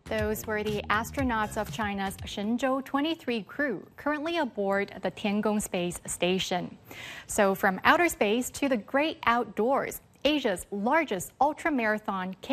Those were the astronauts of China's Shenzhou 23 crew, currently aboard the Tiangong Space Station. So from outer space to the great outdoors, Asia's largest ultramarathon